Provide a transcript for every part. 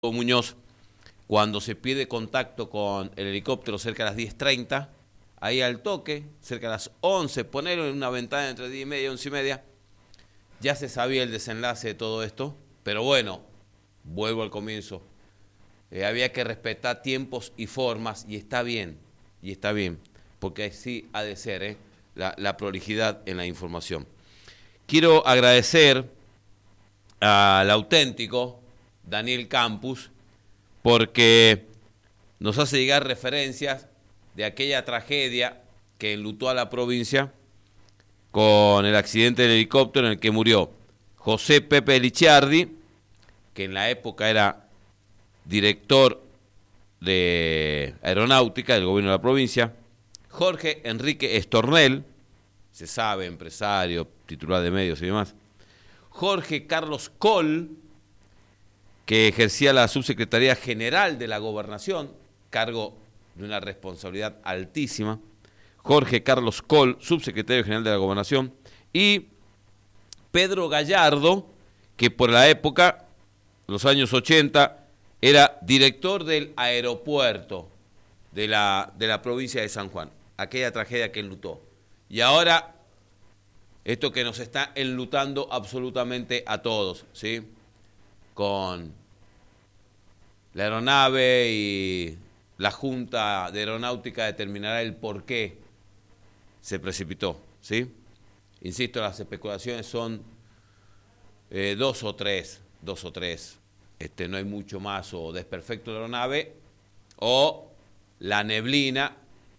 Muñoz, cuando se pierde contacto con el helicóptero cerca de las 10:30, ahí al toque, cerca de las 11, ponerlo en una ventana entre 10 y media y 11 y media, ya se sabía el desenlace de todo esto, pero bueno, vuelvo al comienzo, había que respetar tiempos y formas, y está bien, porque así ha de ser, la prolijidad en la información. Quiero agradecer al auténtico Daniel Campus, porque nos hace llegar referencias de aquella tragedia que enlutó a la provincia con el accidente del helicóptero en el que murió José Pepe Licciardi, que en la época era director de aeronáutica del gobierno de la provincia, Jorge Enrique Estornel, se sabe, empresario, titular de medios y demás, Jorge Carlos Coll, que ejercía la subsecretaría general de la gobernación, cargo de una responsabilidad altísima, Jorge Carlos Coll, subsecretario general de la gobernación, y Pedro Gallardo, que por la época, los años 80, era director del aeropuerto de la provincia de San Juan, aquella tragedia que enlutó. Y ahora, esto que nos está enlutando absolutamente a todos, ¿sí? Con la aeronave, y la Junta de Aeronáutica determinará el por qué se precipitó, ¿sí? Insisto, las especulaciones son dos o tres, no hay mucho más, o desperfecto de la aeronave, o la neblina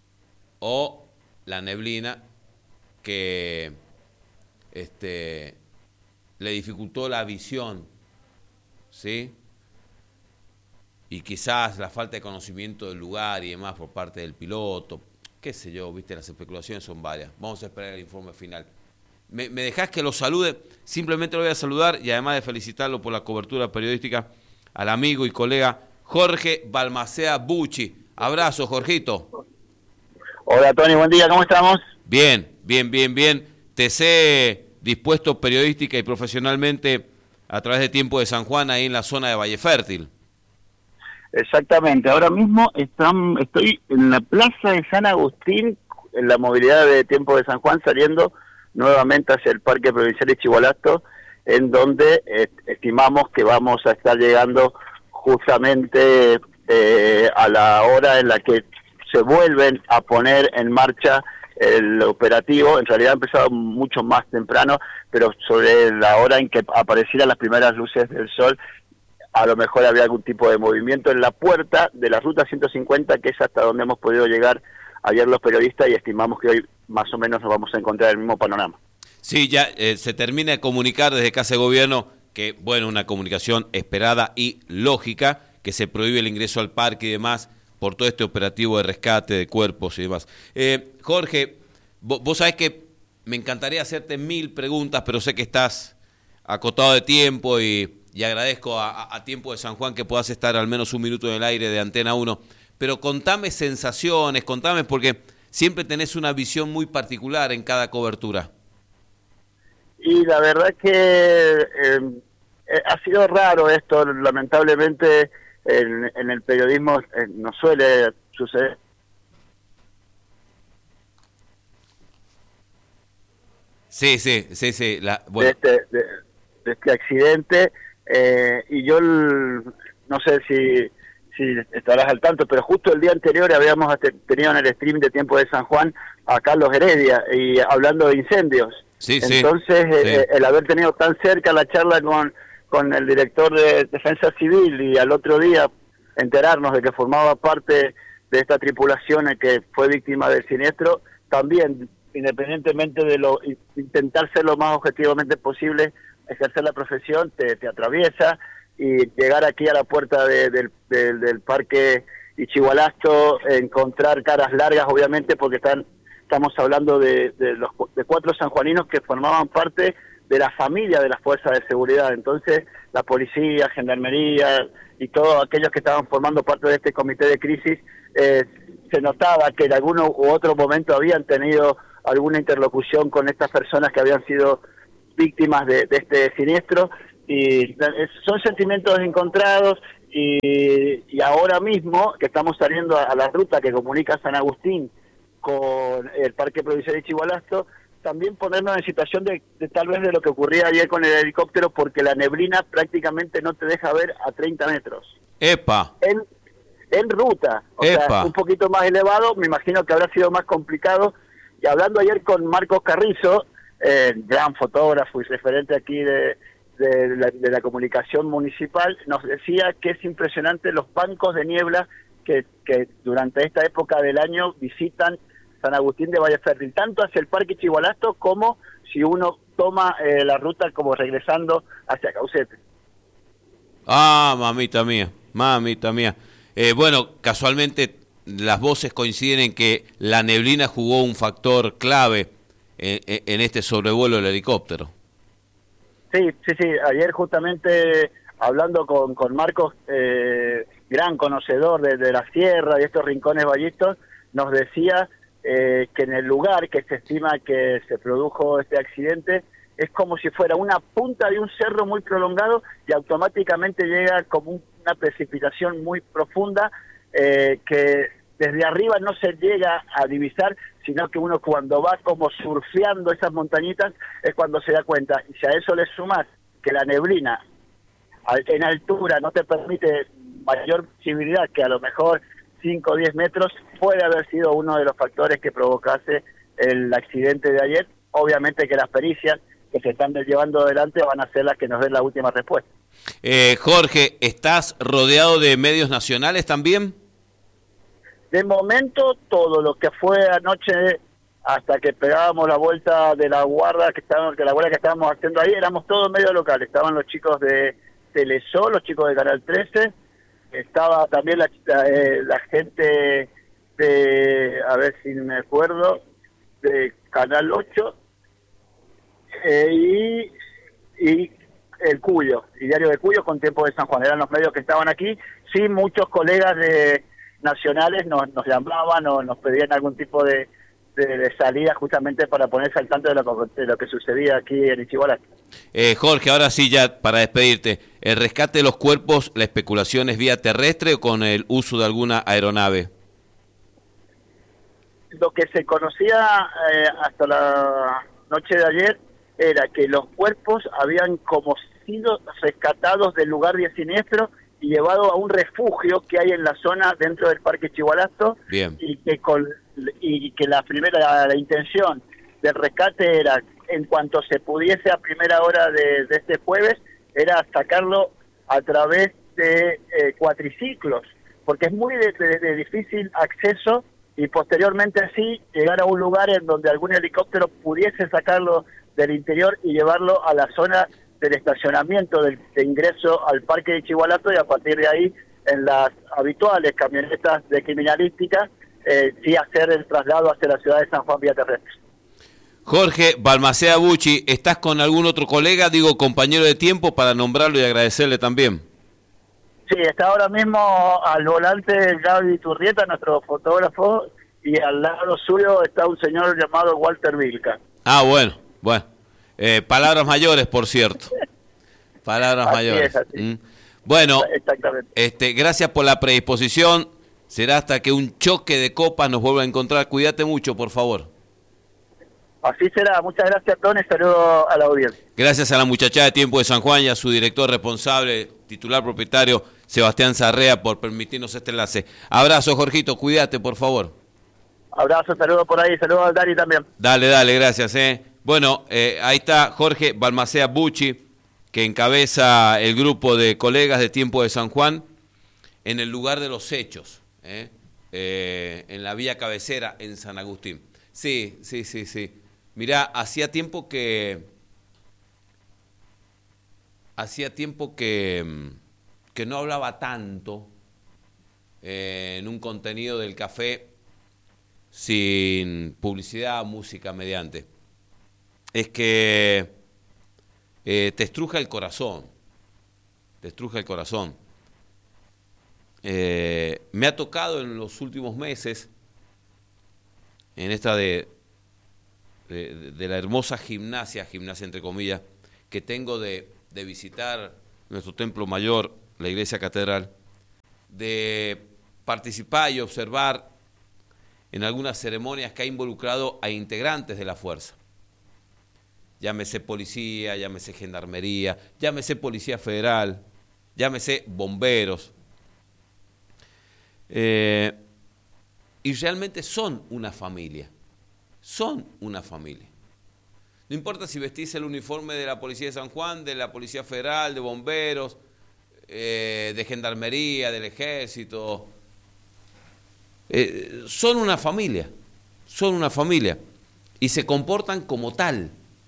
que le dificultó la visión, ¿sí? Y quizás la falta de conocimiento del lugar y demás por parte del piloto, qué sé yo, viste, las especulaciones son varias. Vamos a esperar el informe final. ¿Me dejás que lo salude? Simplemente lo voy a saludar, y además de felicitarlo por la cobertura periodística, al amigo y colega Jorge Balmaceda Bucci. Abrazo, Jorgito. Hola, Tony, buen día, ¿cómo estamos? Bien. Te sé dispuesto periodística y profesionalmente a través de Tiempo de San Juan, ahí en la zona de Valle Fértil. Exactamente, ahora mismo estoy en la plaza de San Agustín, en la movilidad de Tiempo de San Juan, saliendo nuevamente hacia el Parque Provincial de Chigualasto, en donde estimamos que vamos a estar llegando justamente a la hora en la que se vuelven a poner en marcha el operativo. En realidad ha empezado mucho más temprano, pero sobre la hora en que aparecieran las primeras luces del sol, a lo mejor había algún tipo de movimiento en la puerta de la ruta 150, que es hasta donde hemos podido llegar ayer los periodistas, y estimamos que hoy más o menos nos vamos a encontrar el mismo panorama. Sí, ya se termina de comunicar desde Casa de Gobierno que, bueno, una comunicación esperada y lógica, que se prohíbe el ingreso al parque y demás por todo este operativo de rescate de cuerpos y demás. Jorge, vos sabés que me encantaría hacerte 1000 preguntas, pero sé que estás acotado de tiempo, y agradezco a Tiempo de San Juan que puedas estar al menos un minuto en el aire de Antena 1. Pero contame sensaciones, porque siempre tenés una visión muy particular en cada cobertura. Y la verdad que ha sido raro esto, lamentablemente en el periodismo no suele suceder. Sí. Bueno. De este accidente, y yo no sé si estarás al tanto, pero justo el día anterior habíamos tenido en el stream de Tiempo de San Juan a Carlos Heredia, y hablando de incendios. Entonces, el haber tenido tan cerca la charla con el director de Defensa Civil, y al otro día enterarnos de que formaba parte de esta tripulación que fue víctima del siniestro, también, independientemente de intentar ser lo más objetivamente posible, ejercer la profesión te atraviesa, y llegar aquí a la puerta del Parque Ichigualasto, encontrar caras largas, obviamente, porque estamos hablando de 4 sanjuaninos que formaban parte de la familia de las fuerzas de seguridad. Entonces, la policía, gendarmería y todos aquellos que estaban formando parte de este comité de crisis, se notaba que en alguno u otro momento habían tenido alguna interlocución con estas personas que habían sido víctimas de este siniestro, y son sentimientos encontrados, y ahora mismo que estamos saliendo a la ruta que comunica San Agustín con el Parque Provincial de Chihualasto, también ponernos en situación de tal vez de lo que ocurría ayer con el helicóptero, porque la neblina prácticamente no te deja ver a 30 metros. ¡Epa! En ruta, o sea, un poquito más elevado, me imagino que habrá sido más complicado. Y hablando ayer con Marcos Carrizo, gran fotógrafo y referente aquí de la comunicación municipal, nos decía que es impresionante los bancos de niebla que durante esta época del año visitan San Agustín de Valle Fértil, tanto hacia el Parque Chihualasto como si uno toma la ruta como regresando hacia Caucete. Ah, mamita mía, mamita mía. Bueno, casualmente las voces coinciden en que la neblina jugó un factor clave en este sobrevuelo del helicóptero. Sí, ayer justamente hablando con Marcos, gran conocedor de la sierra y estos rincones vallistos, nos decía que en el lugar que se estima que se produjo este accidente es como si fuera una punta de un cerro muy prolongado y automáticamente llega como una precipitación muy profunda que desde arriba no se llega a divisar, sino que uno cuando va como surfeando esas montañitas es cuando se da cuenta. Y si a eso le sumas que la neblina en altura no te permite mayor visibilidad, que a lo mejor 5 o 10 metros, puede haber sido uno de los factores que provocase el accidente de ayer. Obviamente que las pericias que se están llevando adelante van a ser las que nos den la última respuesta. Jorge, ¿estás rodeado de medios nacionales también? De momento, todo lo que fue anoche, hasta que pegábamos la vuelta de la guarda que estábamos haciendo ahí, éramos todos medios locales. Estaban los chicos de Telesol, los chicos de Canal 13, estaba también la gente de, a ver si me acuerdo, de Canal 8, y el Cuyo, y Diario de Cuyo con Tiempo de San Juan. Eran los medios que estaban aquí. Sí, muchos colegas nacionales nos llamaban o nos pedían algún tipo de salida justamente para ponerse al tanto de lo que sucedía aquí en Ichihualasto. Jorge, ahora sí ya para despedirte, ¿el rescate de los cuerpos, la especulación es vía terrestre o con el uso de alguna aeronave? Lo que se conocía hasta la noche de ayer era que los cuerpos habían como sido rescatados del lugar de siniestro y llevados a un refugio que hay en la zona dentro del Parque Chihualasto. Bien. Y que la intención del rescate era, en cuanto se pudiese a primera hora de este jueves, era sacarlo a través de cuatriciclos, porque es muy de difícil acceso, y posteriormente así llegar a un lugar en donde algún helicóptero pudiese sacarlo del interior y llevarlo a la zona del estacionamiento de ingreso al Parque de Chihualasto, y a partir de ahí en las habituales camionetas de criminalística sí hacer el traslado hacia la ciudad de San Juan vía terrestre. Jorge Balmaceda Bucci, ¿estás con algún otro colega, compañero de tiempo, para nombrarlo y agradecerle también? Sí, está ahora mismo al volante Gaby Turrieta, nuestro fotógrafo, y al lado suyo está un señor llamado Walter Vilca. Ah, bueno. Palabras mayores, por cierto. Palabras así mayores. Es, así. Bueno, exactamente. Gracias por la predisposición. Será hasta que un choque de copas nos vuelva a encontrar. Cuídate mucho, por favor. Así será. Muchas gracias, Tony. Saludos a la audiencia. Gracias a la muchachada de Tiempo de San Juan y a su director responsable, titular propietario, Sebastián Sarrea, por permitirnos este enlace. Abrazo, Jorgito. Cuídate, por favor. Abrazo, saludos por ahí. Saludos al Dari también. Dale, gracias. Bueno, ahí está Jorge Balmaceda Bucci, que encabeza el grupo de colegas de Tiempo de San Juan en el lugar de los hechos, en la vía cabecera en San Agustín. Sí. Mirá, hacía tiempo que no hablaba tanto en un contenido del café sin publicidad, música mediante. Es que te estruja el corazón. Me ha tocado en los últimos meses, en esta de la hermosa gimnasia entre comillas, que tengo de visitar nuestro templo mayor, la iglesia catedral, de participar y observar en algunas ceremonias que ha involucrado a integrantes de la fuerza. Llámese policía, llámese gendarmería, llámese policía federal, llámese bomberos. Y realmente son una familia. Son una familia. No importa si vestís el uniforme de la Policía de San Juan, de la Policía Federal, de bomberos, de gendarmería, del ejército. Son una familia. Son una familia. Y se comportan como tal.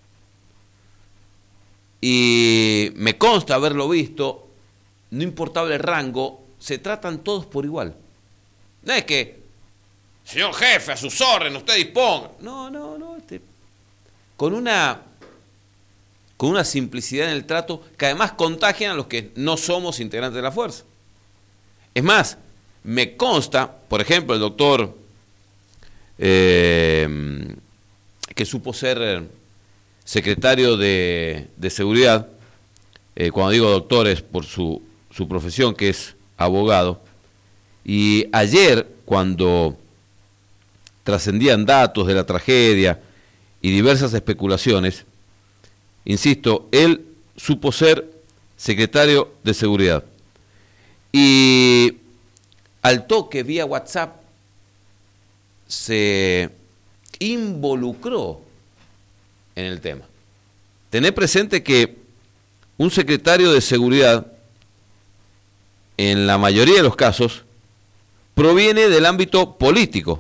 Y me consta haberlo visto, no importaba el rango, se tratan todos por igual. No es que, señor jefe, a sus órdenes, usted disponga. No. Con una simplicidad en el trato que además contagian a los que no somos integrantes de la fuerza. Es más, me consta, por ejemplo, el doctor que supo ser secretario de Seguridad, cuando digo doctor es por su profesión, que es abogado, y ayer, cuando trascendían datos de la tragedia y diversas especulaciones, insisto, él supo ser secretario de Seguridad. Y al toque, vía WhatsApp, se involucró en el tema. Tener presente que un secretario de Seguridad, en la mayoría de los casos, proviene del ámbito político,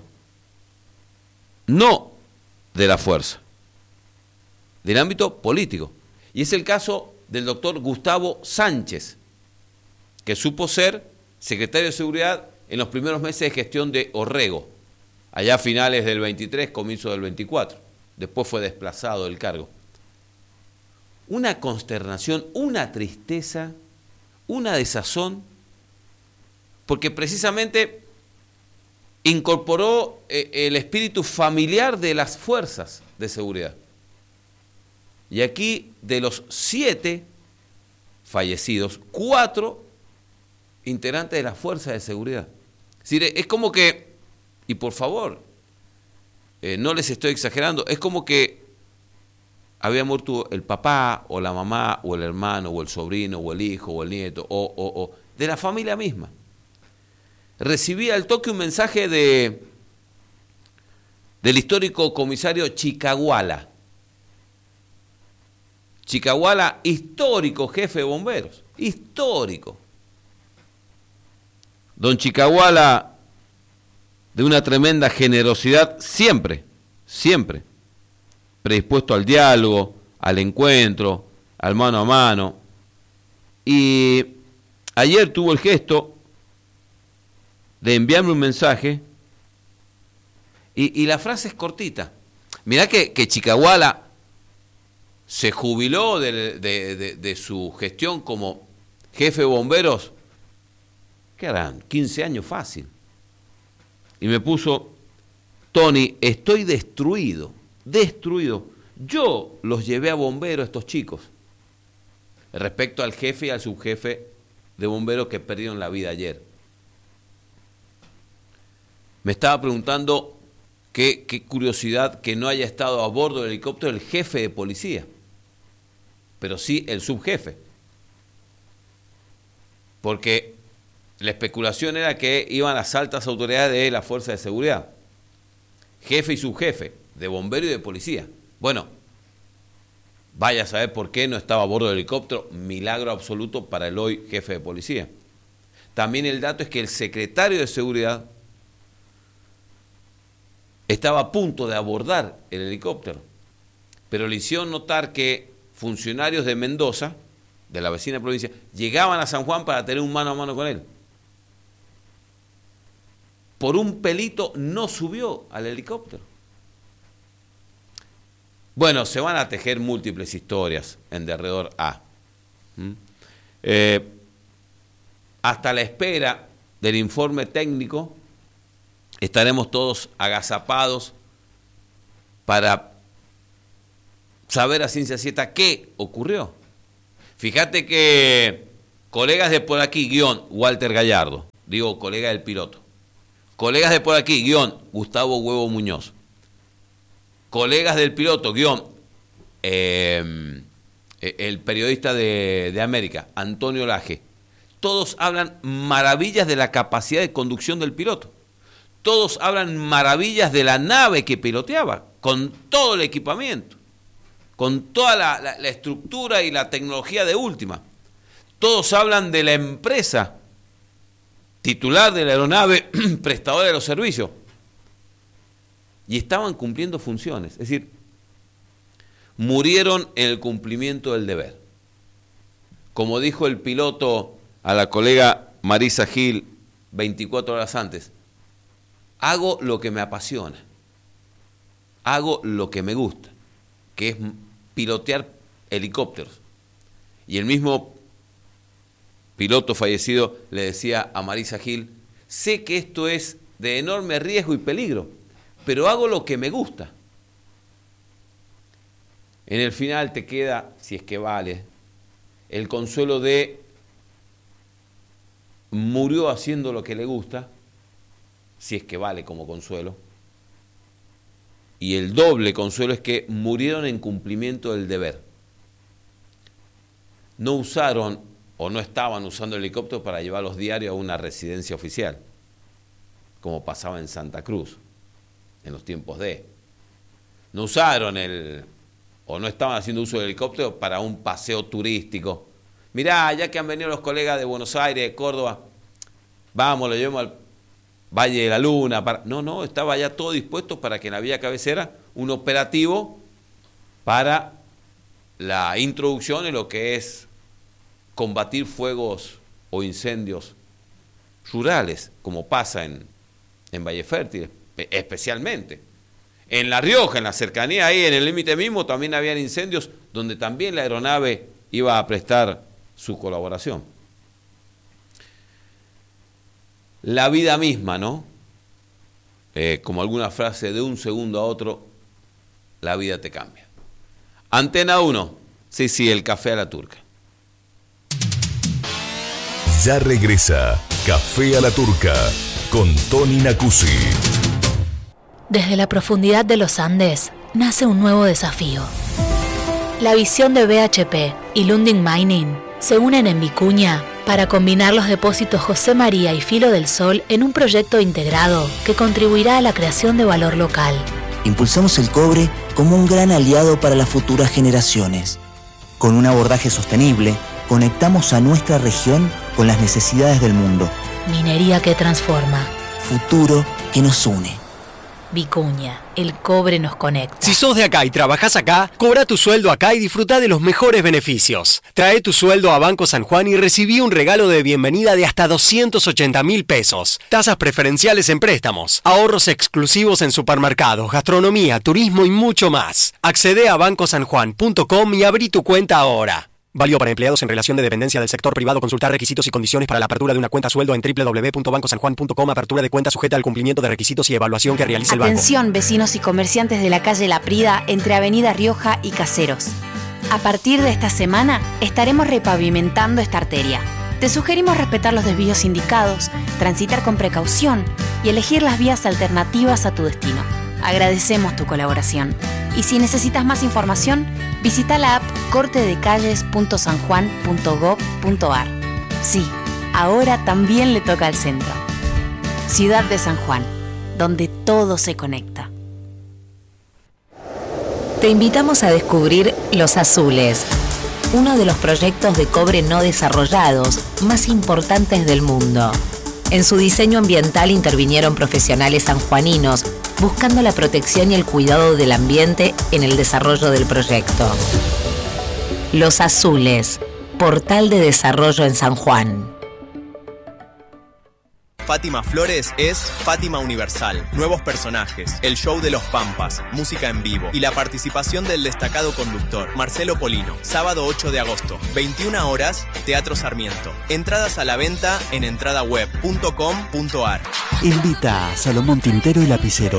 no de la fuerza, del ámbito político. Y es el caso del doctor Gustavo Sánchez, que supo ser secretario de Seguridad en los primeros meses de gestión de Orrego, allá a finales del 23, comienzo del 24. Después fue desplazado del cargo. Una consternación, una tristeza, una desazón, porque precisamente incorporó el espíritu familiar de las fuerzas de seguridad. Y aquí, de los 7 fallecidos, 4 integrantes de las fuerzas de seguridad. Es decir, es como que, y por favor, no les estoy exagerando, es como que había muerto el papá, o la mamá, o el hermano, o el sobrino, o el hijo, o el nieto, o de la familia misma. Recibí al toque un mensaje del histórico comisario Chicahuala. Chicahuala, histórico jefe de bomberos, histórico. Don Chicahuala, de una tremenda generosidad, siempre, predispuesto al diálogo, al encuentro, al mano a mano. Y ayer tuvo el gesto de enviarme un mensaje, y la frase es cortita. Mirá que Chicahuala se jubiló de su gestión como jefe de bomberos, ¿qué harán? 15 años fácil. Y me puso: Tony, estoy destruido. Yo los llevé a bomberos, estos chicos, respecto al jefe y al subjefe de bomberos que perdieron la vida ayer. Me estaba preguntando qué curiosidad que no haya estado a bordo del helicóptero el jefe de policía, pero sí el subjefe. Porque la especulación era que iban las altas autoridades de la fuerza de seguridad, jefe y subjefe, de bombero y de policía. Bueno, vaya a saber por qué no estaba a bordo del helicóptero, milagro absoluto para el hoy jefe de policía. También el dato es que el secretario de Seguridad estaba a punto de abordar el helicóptero, pero le hicieron notar que funcionarios de Mendoza, de la vecina provincia, llegaban a San Juan para tener un mano a mano con él. Por un pelito no subió al helicóptero. Bueno, se van a tejer múltiples historias en derredor a. Hasta la espera del informe técnico estaremos todos agazapados para saber a ciencia cierta qué ocurrió. Fíjate que colegas de por aquí, Walter Gallardo, digo colega del piloto. Colegas de por aquí, guión, Gustavo Huevo Muñoz. Colegas del piloto, guión, el periodista de América, Antonio Laje. Todos hablan maravillas de la capacidad de conducción del piloto. Todos hablan maravillas de la nave que piloteaba, con todo el equipamiento, con toda la estructura y la tecnología de última. Todos hablan de la empresa titular de la aeronave, prestadora de los servicios. Y estaban cumpliendo funciones. Es decir, murieron en el cumplimiento del deber. Como dijo el piloto a la colega Marisa Gil 24 horas antes, hago lo que me apasiona, hago lo que me gusta, que es pilotear helicópteros. Y el mismo piloto fallecido le decía a Marisa Gil, sé que esto es de enorme riesgo y peligro, pero hago lo que me gusta. En el final te queda, si es que vale, el consuelo de murió haciendo lo que le gusta, si es que vale como consuelo, y el doble consuelo es que murieron en cumplimiento del deber. No usaron o no estaban usando el helicóptero para llevar los diarios a una residencia oficial, como pasaba en Santa Cruz, en los tiempos de. No usaron o no estaban haciendo uso del helicóptero para un paseo turístico. Mirá, ya que han venido los colegas de Buenos Aires, de Córdoba, vamos, lo llevamos al Valle de la Luna. No, estaba ya todo dispuesto para que en la vía cabecera un operativo para la introducción en lo que es combatir fuegos o incendios rurales, como pasa en Valle Fértil, especialmente. En La Rioja, en la cercanía, ahí en el límite mismo, también habían incendios donde también la aeronave iba a prestar su colaboración. La vida misma, ¿no? Como alguna frase, de un segundo a otro, la vida te cambia. Antena 1, sí, el café a la turca. Ya regresa Café a la Turca con Tony Nacuzzi. Desde la profundidad de los Andes nace un nuevo desafío. La visión de BHP y Lundin Mining se unen en Vicuña para combinar los depósitos José María y Filo del Sol en un proyecto integrado que contribuirá a la creación de valor local. Impulsamos el cobre como un gran aliado para las futuras generaciones. Con un abordaje sostenible, conectamos a nuestra región con las necesidades del mundo. Minería que transforma. Futuro que nos une. Vicuña, el cobre nos conecta. Si sos de acá y trabajás acá, cobra tu sueldo acá y disfruta de los mejores beneficios. Trae tu sueldo a Banco San Juan y recibí un regalo de bienvenida de hasta 280.000 pesos. Tasas preferenciales en préstamos, ahorros exclusivos en supermercados, gastronomía, turismo y mucho más. Accede a bancosanjuan.com y abrí tu cuenta ahora. Válido para empleados en relación de dependencia del sector privado. Consultar requisitos y condiciones para la apertura de una cuenta sueldo en www.bancosanjuan.com. Apertura de cuenta sujeta al cumplimiento de requisitos y evaluación que realice el banco. Atención, vecinos y comerciantes de la calle La Prida, entre Avenida Rioja y Caseros. A partir de esta semana, estaremos repavimentando esta arteria. Te sugerimos respetar los desvíos indicados, transitar con precaución y elegir las vías alternativas a tu destino. Agradecemos tu colaboración. Y si necesitas más información, visita la app cortedecalles.sanjuan.gov.ar. Sí, ahora también le toca al centro. Ciudad de San Juan, donde todo se conecta. Te invitamos a descubrir Los Azules, uno de los proyectos de cobre no desarrollados más importantes del mundo. En su diseño ambiental intervinieron profesionales sanjuaninos, buscando la protección y el cuidado del ambiente en el desarrollo del proyecto. Los Azules, portal de desarrollo en San Juan. Fátima Flores es Fátima Universal. Nuevos personajes, el show de los Pampas, música en vivo y la participación del destacado conductor Marcelo Polino. Sábado 8 de agosto, 21 horas, Teatro Sarmiento. Entradas a la venta en entradaweb.com.ar. Invita a Salomón Tintero y Lapicero.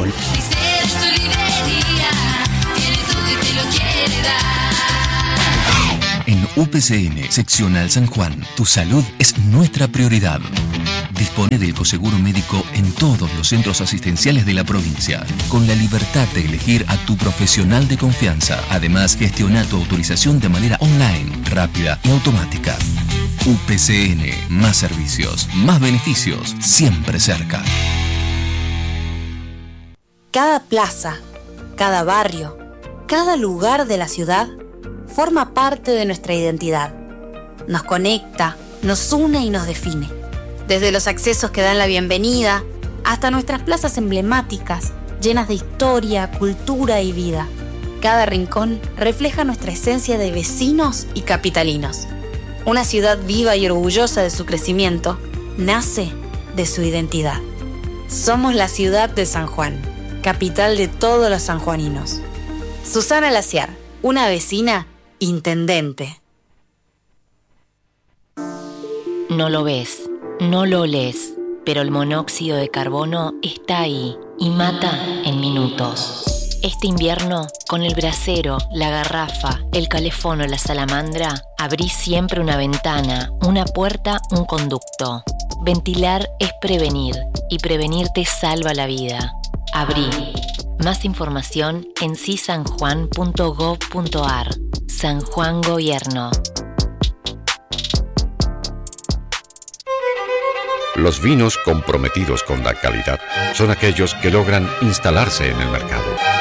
En UPCN, Seccional San Juan, tu salud es nuestra prioridad. Dispone del coseguro médico en todos los centros asistenciales de la provincia, con la libertad de elegir a tu profesional de confianza. Además, gestiona tu autorización de manera online, rápida y automática. UPCN, más servicios, más beneficios, siempre cerca. Cada plaza, cada barrio, cada lugar de la ciudad forma parte de nuestra identidad. Nos conecta, nos une y nos define. Desde los accesos que dan la bienvenida hasta nuestras plazas emblemáticas, llenas de historia, cultura y vida. Cada rincón refleja nuestra esencia de vecinos y capitalinos. Una ciudad viva y orgullosa de su crecimiento nace de su identidad. Somos la ciudad de San Juan, capital de todos los sanjuaninos. Susana Laciar, una vecina intendente. No lo ves, no lo olés, pero el monóxido de carbono está ahí y mata en minutos. Este invierno, con el brasero, la garrafa, el calefón o la salamandra, abrí siempre una ventana, una puerta, un conducto. Ventilar es prevenir, y prevenir te salva la vida. Abrí. Más información en cisanjuan.gov.ar. San Juan Gobierno. Los vinos comprometidos con la calidad son aquellos que logran instalarse en el mercado.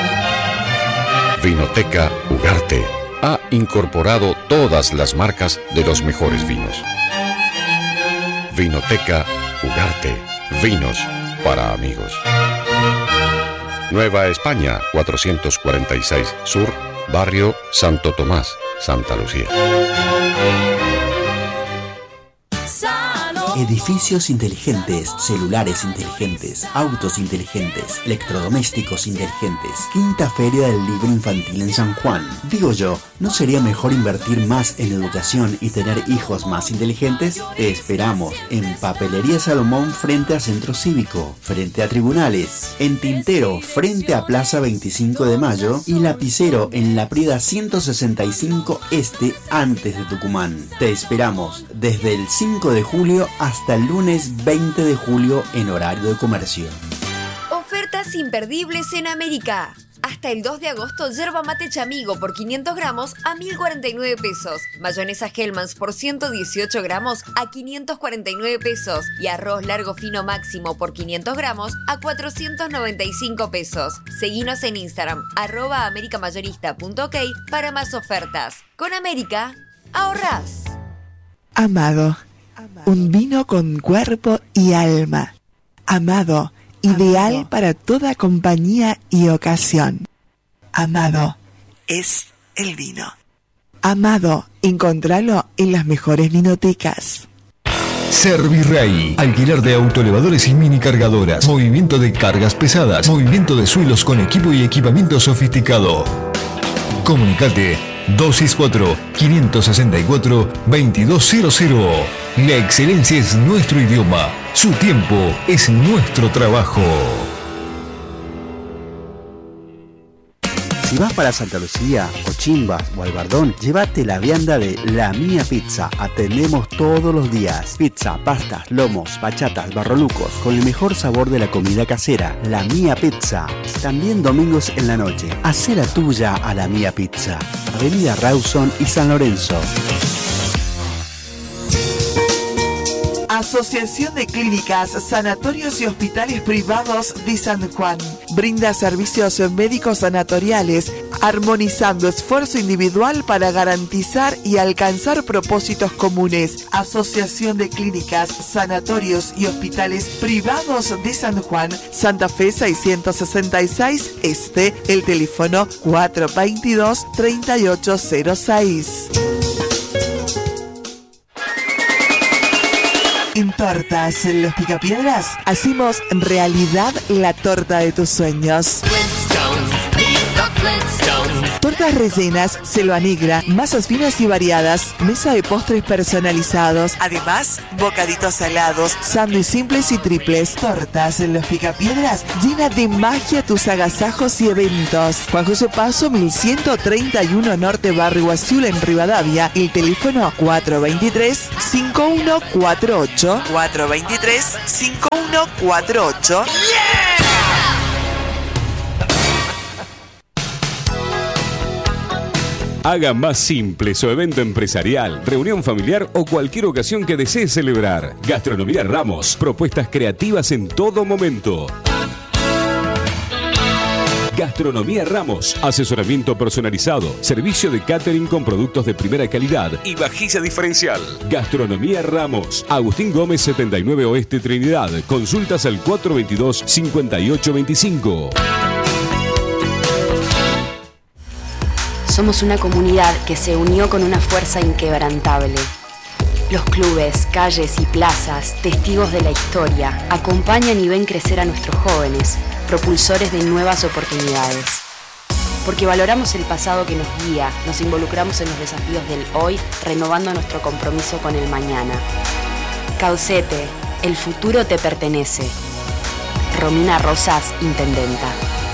Vinoteca Ugarte ha incorporado todas las marcas de los mejores vinos. Vinoteca Ugarte, vinos para amigos. Nueva España, 446 Sur, Barrio Santo Tomás, Santa Lucía. Edificios inteligentes, celulares inteligentes, autos inteligentes, electrodomésticos inteligentes. Quinta Feria del Libro Infantil en San Juan. Digo yo, ¿no sería mejor invertir más en educación y tener hijos más inteligentes? Te esperamos en Papelería Salomón frente a Centro Cívico, frente a Tribunales, en Tintero frente a Plaza 25 de Mayo y Lapicero en La Prida 165 Este antes de Tucumán. Te esperamos desde el 5 de julio hasta el lunes 20 de julio en horario de comercio. Ofertas imperdibles en América. Hasta el 2 de agosto, yerba mate Chamigo por 500 gramos a 1.049 pesos. Mayonesa Hellmann's por 118 gramos a 549 pesos. Y arroz largo fino máximo por 500 gramos a 495 pesos. Seguinos en Instagram, @americamayorista.ok para más ofertas. Con América, ahorrás. Amado. Un vino con cuerpo y alma. Amado, ideal para toda compañía y ocasión. Amado es el vino. Amado, encontralo en las mejores vinotecas. Servirrey, alquiler de autoelevadores y mini cargadoras, movimiento de cargas pesadas, movimiento de suelos con equipo y equipamiento sofisticado. Comunicate 264-564-2200. La excelencia es nuestro idioma. Su tiempo es nuestro trabajo. Si vas para Santa Lucía, Cochimbas o Albardón, llévate la vianda de La Mía Pizza. Atendemos todos los días. Pizza, pastas, lomos, bachatas, barrolucos, con el mejor sabor de la comida casera. La Mía Pizza. También domingos en la noche. Hacé la tuya a La Mía Pizza. Avenida Rawson y San Lorenzo. Asociación de Clínicas, Sanatorios y Hospitales Privados de San Juan. Brinda servicios médicos sanatoriales, armonizando esfuerzo individual para garantizar y alcanzar propósitos comunes. Asociación de Clínicas, Sanatorios y Hospitales Privados de San Juan, Santa Fe 666 Este, el teléfono 422-3806. En Tortas Los Picapiedras hacemos realidad la torta de tus sueños. Tortas rellenas, selva negra, masas finas y variadas, mesa de postres personalizados, además bocaditos salados, sándwiches simples y triples, tortas en los Picapiedras, llena de magia tus agasajos y eventos. Juan José Paso 1131 Norte, Barrio Azul en Rivadavia, el teléfono 423-5148, 423-5148. Haga más simple su evento empresarial, reunión familiar o cualquier ocasión que desee celebrar. Gastronomía Ramos, propuestas creativas en todo momento. Gastronomía Ramos, asesoramiento personalizado, servicio de catering con productos de primera calidad y vajilla diferencial. Gastronomía Ramos, Agustín Gómez 79 Oeste Trinidad, consultas al 422-5825. Somos una comunidad que se unió con una fuerza inquebrantable. Los clubes, calles y plazas, testigos de la historia, acompañan y ven crecer a nuestros jóvenes, propulsores de nuevas oportunidades. Porque valoramos el pasado que nos guía, nos involucramos en los desafíos del hoy, renovando nuestro compromiso con el mañana. Caucete, el futuro te pertenece. Romina Rosas, Intendenta.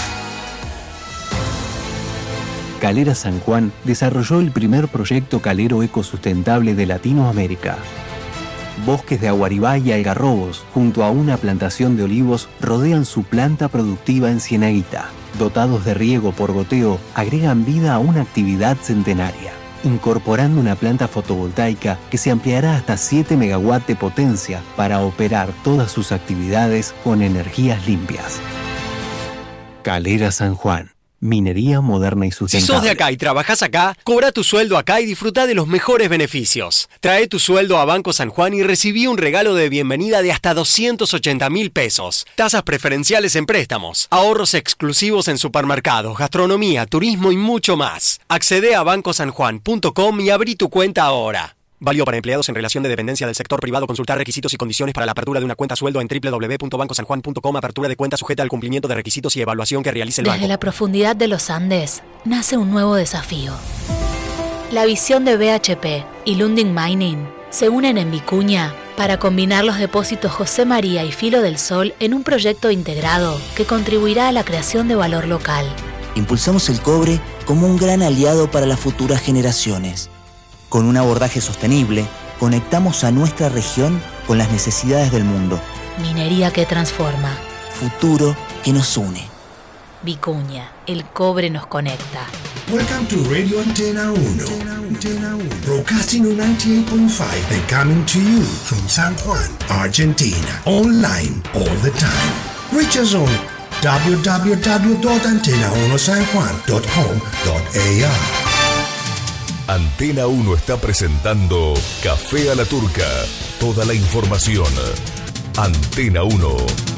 Calera San Juan desarrolló el primer proyecto calero ecosustentable de Latinoamérica. Bosques de aguaribá y algarrobos, junto a una plantación de olivos, rodean su planta productiva en Cienaguita. Dotados de riego por goteo, agregan vida a una actividad centenaria, incorporando una planta fotovoltaica que se ampliará hasta 7 megawatts de potencia para operar todas sus actividades con energías limpias. Calera San Juan. Minería moderna y sustentable. Si sos de acá y trabajás acá, cobra tu sueldo acá y disfruta de los mejores beneficios. Trae tu sueldo a Banco San Juan y recibí un regalo de bienvenida de hasta 280.000 pesos. Tasas preferenciales en préstamos, ahorros exclusivos en supermercados, gastronomía, turismo y mucho más. Accede a bancosanjuan.com y abrí tu cuenta ahora. Válido para empleados en relación de dependencia del sector privado. Consultar requisitos y condiciones para la apertura de una cuenta sueldo en www.bancosanjuan.com. Apertura de cuenta sujeta al cumplimiento de requisitos y evaluación que realice el banco. Desde la profundidad de los Andes nace un nuevo desafío. La visión de BHP y Lundin Mining se unen en Vicuña para combinar los depósitos José María y Filo del Sol en un proyecto integrado que contribuirá a la creación de valor local. Impulsamos el cobre como un gran aliado para las futuras generaciones. Con un abordaje sostenible, conectamos a nuestra región con las necesidades del mundo. Minería que transforma. Futuro que nos une. Vicuña, el cobre nos conecta. Welcome to Radio Antena 1. Broadcasting on 98.5 and coming to you from San Juan, Argentina. Online all the time. Reach us on www.antena1sanjuan.com.ar. Antena 1 está presentando Café a la Turca. Toda la información. Antena 1.